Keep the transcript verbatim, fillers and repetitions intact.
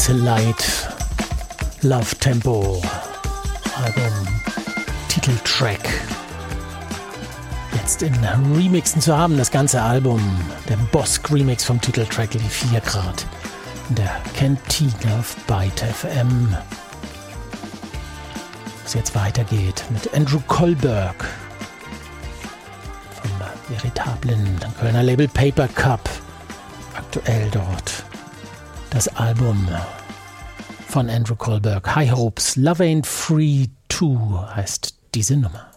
Little Light, Love Tempo, Album, Titeltrack. Jetzt in Remixen zu haben, das ganze Album. Der Bosk Remix vom Titeltrack lief hier gerade in der Kantine auf Byte F M. Was jetzt weitergeht mit Andrew Kohlberg vom veritablen Kölner Label Paper Cup. Aktuell dort das Album von Andrew Kohlberg, High Hopes, Love Ain't Free two heißt diese Nummer.